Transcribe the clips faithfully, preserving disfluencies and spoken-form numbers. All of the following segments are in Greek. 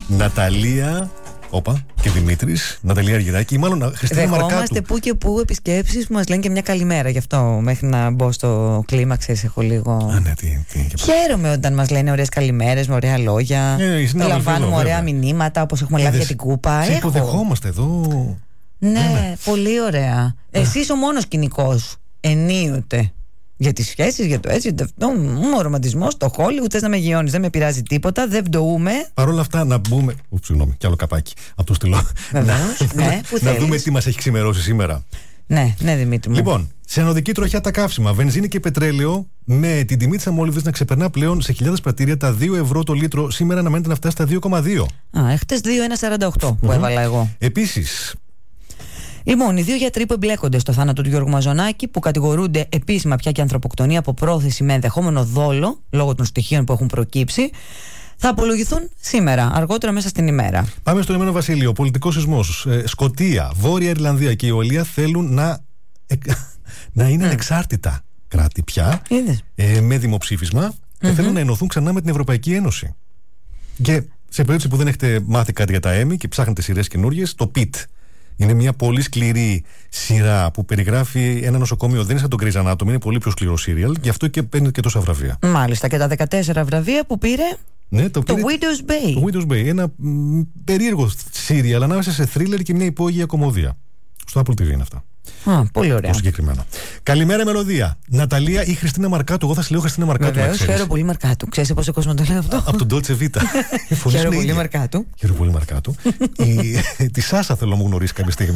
Ναταλία. Όπα, και Δημήτρης, Ναταλία Αργυράκη, ή μάλλον Χριστίνα Μαρκάτου. Δεχόμαστε που και που επισκέψεις που μας λένε και μια καλημέρα. Γι' αυτό μέχρι να μπω στο κλίμα, ξέρεις, έχω λίγο. Α, ναι, τι, τι, Χαίρομαι όταν μας λένε ωραίες καλημέρες με ωραία λόγια. Ε, λαμβάνουμε ωραία μηνύματα όπως έχουμε λάβει για την κούπα. Σε υποδεχόμαστε εδώ. Ναι, ναι, πολύ ωραία. Εσύ ο μόνος κοινικός ενίοτε. Για τις σχέσεις, για το έτσι, ο ρομαντισμός, το Hollywood, θες να με γιώνεις, δεν με πειράζει τίποτα, δεν πτωούμε. Παρ' όλα αυτά να μπούμε. Ου, συγγνώμη, κι άλλο καπάκι. Από το στυλό. Βεβαίως, ναι, που να δούμε τι μας έχει ξημερώσει σήμερα. Ναι, ναι, Δημήτρη μου. Λοιπόν, σε ανωδική τροχιά τα καύσιμα, βενζίνη και πετρέλαιο, με την τιμή της αμόλυβδης να ξεπερνά πλέον σε χιλιάδες πρατήρια τα δύο ευρώ το λίτρο, σήμερα να μένετε να φτάσει στα δύο κόμμα δύο. Α, έχτες δύο κόμμα σαράντα οκτώ που έβαλα εγώ. Επίσης. Λοιπόν, οι δύο γιατροί που εμπλέκονται στο θάνατο του Γιώργου Μαζονάκη, που κατηγορούνται επίσημα πια και ανθρωποκτονία από πρόθεση με ενδεχόμενο δόλο, λόγω των στοιχείων που έχουν προκύψει, θα απολογηθούν σήμερα, αργότερα μέσα στην ημέρα. Πάμε στο Ηνωμένο Βασίλειο. Πολιτικός σεισμός. Ε, Σκωτία, Βόρεια Ιρλανδία και η Ουαλία θέλουν να, ε, να είναι mm. ανεξάρτητα κράτη πια, ε, με δημοψήφισμα, και mm-hmm. θέλουν να ενωθούν ξανά με την Ευρωπαϊκή Ένωση. Και σε περίπτωση που δεν έχετε μάθει κάτι για τα Έμι και ψάχνετε σειρές καινούριες, το πιτ. Είναι μια πολύ σκληρή σειρά που περιγράφει ένα νοσοκομείο. Δεν είναι σαν τον Grey's Anatomy, είναι πολύ πιο σκληρό σύριαλ, γι' αυτό και παίρνει και τόσα βραβεία. Μάλιστα, και τα δεκατέσσερα βραβεία που πήρε. Ναι, το, το πήρε, Widow's Bay. Το Widow's Bay. Ένα μ, περίεργο σύριαλ ανάμεσα σε θρίλερ και μια υπόγεια κομμωδία. Στο Apple τι βι είναι αυτά. Α, πολύ ωραία. Το συγκεκριμένο. Καλημέρα, μελωδία. Ναταλία ή Χριστίνα Μαρκάτου. Εγώ θα σε λέω Χριστίνα Μαρκάτου. Βεβαίως, χαίρομαι πολύ Μαρκάτου. Ξέρεις πόσο κόσμο το λέει αυτό. Από τον Dolce Vita. Χαίρομαι πολύ Μαρκάτου. Χαίρομαι πολύ Μαρκάτου. Τη Σάσα θέλω να μου γνωρίσει κάποια στιγμή.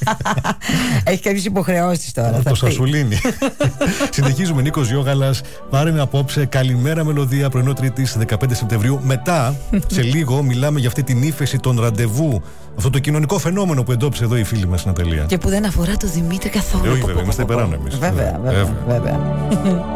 Έχει κάποιες υποχρεώσεις τώρα. Το Σασουλίνι. Συνεχίζουμε. Νίκος Γιώγαλας. Πάρε απόψε. Καλημέρα, μελωδία. Πρωινό Τρίτης δεκαπέντε Σεπτεμβρίου. Μετά, σε λίγο, μιλάμε για αυτή την ύφεση των ραντεβού. Αυτό το κοινωνικό φαινόμενο που εντόπισε εδώ η φίλη μας Ναταλία. Και που δεν αφορά το Δημήτρη καθόλου. Όχι, βέβαια, είμαστε υπεράνω εμείς. Βέβαια, βέβαια, βέβαια.